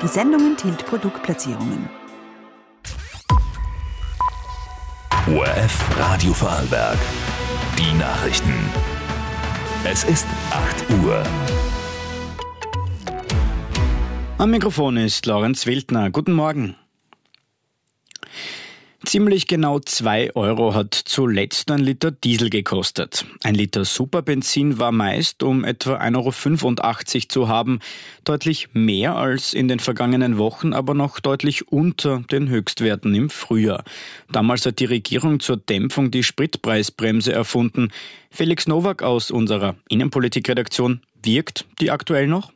Die Sendung enthält Produktplatzierungen. ORF Radio Vorarlberg. Die Nachrichten. Es ist 8 Uhr. Am Mikrofon ist Lorenz Wildner. Guten Morgen. Ziemlich genau 2 Euro hat zuletzt ein Liter Diesel gekostet. Ein Liter Superbenzin war meist um etwa 1,85 Euro zu haben. Deutlich mehr als in den vergangenen Wochen, aber noch deutlich unter den Höchstwerten im Frühjahr. Damals hat die Regierung zur Dämpfung die Spritpreisbremse erfunden. Felix Nowak aus unserer Innenpolitikredaktion: Wirkt die aktuell noch?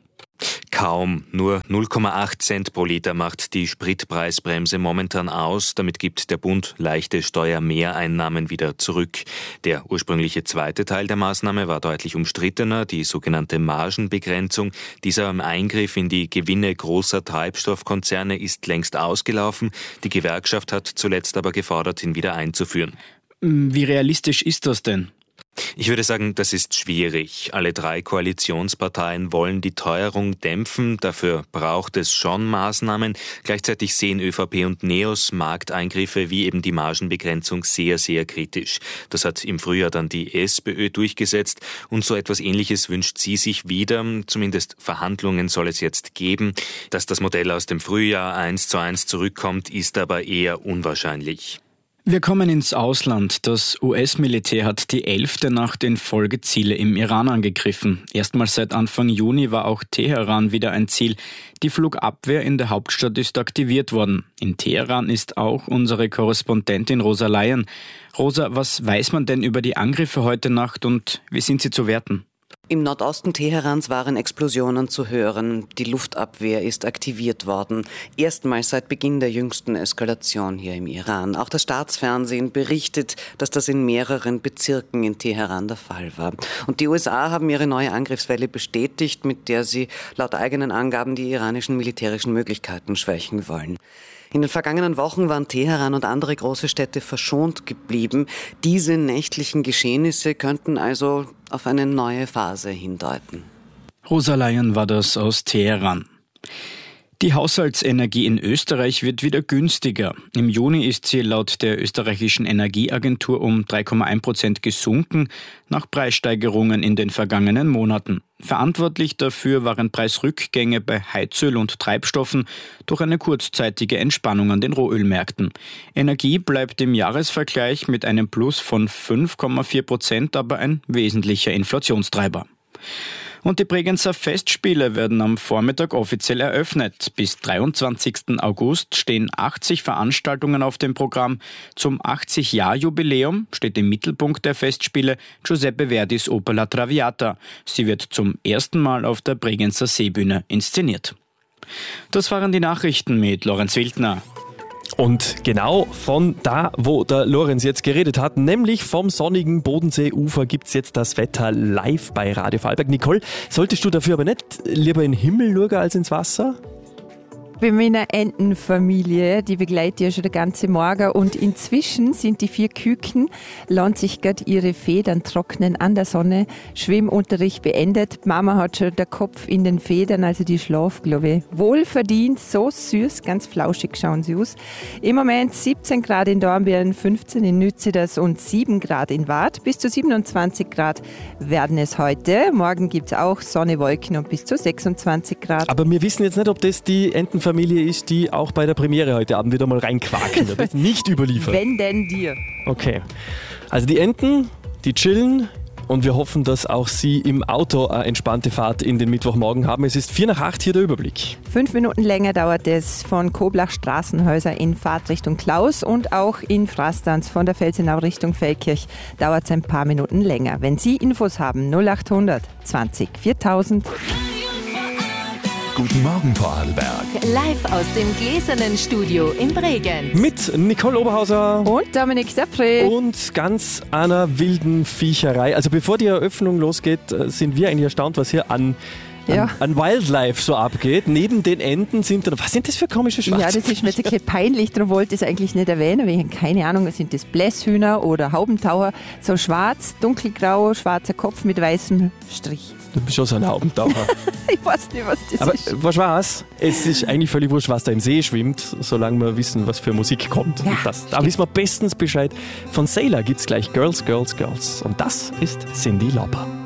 Kaum. Nur 0,8 Cent pro Liter macht die Spritpreisbremse momentan aus. Damit gibt der Bund leichte Steuermehreinnahmen wieder zurück. Der ursprüngliche zweite Teil der Maßnahme war deutlich umstrittener, die sogenannte Margenbegrenzung. Dieser Eingriff in die Gewinne großer Treibstoffkonzerne ist längst ausgelaufen. Die Gewerkschaft hat zuletzt aber gefordert, ihn wieder einzuführen. Wie realistisch ist das denn? Ich würde sagen, das ist schwierig. Alle 3 Koalitionsparteien wollen die Teuerung dämpfen. Dafür braucht es schon Maßnahmen. Gleichzeitig sehen ÖVP und NEOS Markteingriffe wie eben die Margenbegrenzung sehr, sehr kritisch. Das hat im Frühjahr dann die SPÖ durchgesetzt und so etwas Ähnliches wünscht sie sich wieder. Zumindest Verhandlungen soll es jetzt geben. Dass das Modell aus dem Frühjahr 1:1 zurückkommt, ist aber eher unwahrscheinlich. Wir kommen ins Ausland. Das US-Militär hat die 11. Nacht in Folge Ziele im Iran angegriffen. Erstmals seit Anfang Juni war auch Teheran wieder ein Ziel. Die Flugabwehr in der Hauptstadt ist aktiviert worden. In Teheran ist auch unsere Korrespondentin Rosa Laien. Rosa, was weiß man denn über die Angriffe heute Nacht und wie sind sie zu werten? Im Nordosten Teherans waren Explosionen zu hören. Die Luftabwehr ist aktiviert worden. Erstmals seit Beginn der jüngsten Eskalation hier im Iran. Auch das Staatsfernsehen berichtet, dass das in mehreren Bezirken in Teheran der Fall war. Und die USA haben ihre neue Angriffswelle bestätigt, mit der sie laut eigenen Angaben die iranischen militärischen Möglichkeiten schwächen wollen. In den vergangenen Wochen waren Teheran und andere große Städte verschont geblieben. Diese nächtlichen Geschehnisse könnten also auf eine neue Phase hindeuten. Rosa Laien war das aus Teheran. Die Haushaltsenergie in Österreich wird wieder günstiger. Im Juni ist sie laut der österreichischen Energieagentur um 3,1% gesunken, nach Preissteigerungen in den vergangenen Monaten. Verantwortlich dafür waren Preisrückgänge bei Heizöl und Treibstoffen durch eine kurzzeitige Entspannung an den Rohölmärkten. Energie bleibt im Jahresvergleich mit einem Plus von 5,4% aber ein wesentlicher Inflationstreiber. Und die Bregenzer Festspiele werden am Vormittag offiziell eröffnet. Bis 23. August stehen 80 Veranstaltungen auf dem Programm. Zum 80-Jahr-Jubiläum steht im Mittelpunkt der Festspiele Giuseppe Verdis Oper La Traviata. Sie wird zum ersten Mal auf der Bregenzer Seebühne inszeniert. Das waren die Nachrichten mit Lorenz Wildner. Und genau von da, wo der Lorenz jetzt geredet hat, nämlich vom sonnigen Bodenseeufer, gibt's jetzt das Wetter live bei Radio Vorarlberg. Nicole, solltest du dafür aber nicht lieber in den Himmel schauen als ins Wasser? Bei meiner Entenfamilie, die begleitet ja schon den ganzen Morgen und inzwischen sind die 4 Küken, lassen sich gerade ihre Federn trocknen an der Sonne, Schwimmunterricht beendet. Die Mama hat schon den Kopf in den Federn, also die schlaft, glaube ich. Wohlverdient, so süß, ganz flauschig schauen sie aus. Im Moment 17 Grad in Dornbirn, 15 in Nützeders und 7 Grad in Waadt. Bis zu 27 Grad werden es heute. Morgen gibt es auch Sonne, Wolken und bis zu 26 Grad. Aber wir wissen jetzt nicht, ob das die Entenfamilie ist, die auch bei der Premiere heute Abend wieder mal reinquaken. Das ist nicht überliefert. Wenn denn dir. Okay. Also die Enten, die chillen und wir hoffen, dass auch Sie im Auto eine entspannte Fahrt in den Mittwochmorgen haben. Es ist 7:45 hier der Überblick. 5 Minuten länger dauert es von Koblach Straßenhäuser in Fahrtrichtung Klaus und auch in Frastanz von der Felsenau Richtung Feldkirch dauert es ein paar Minuten länger. Wenn Sie Infos haben, 0800 20 4000. Guten Morgen Vorarlberg. Live aus dem gläsernen Studio in Bregenz. Mit Nicole Oberhauser Und Dominik Depré. und ganz einer wilden Viecherei. Also bevor die Eröffnung losgeht, sind wir eigentlich erstaunt, was hier an an Wildlife so abgeht. Neben den Enten sind da, was sind das für komische schwarze Ja, das ist mir jetzt ein bisschen peinlich, darum wollte ich es eigentlich nicht erwähnen, weil ich keine Ahnung, sind das Blässhühner oder Haubentaucher, so schwarz, dunkelgrau, schwarzer Kopf mit weißem Strich. Du bist schon so ein Haubentaucher. Ich weiß nicht, was das Aber ist. was war's? Es ist eigentlich völlig wurscht, was da im See schwimmt, solange wir wissen, was für Musik kommt. Ja, Und da wissen wir bestens Bescheid. Von Sailor gibt's gleich Girls, Girls, Girls. Und das ist Cyndi Lauper.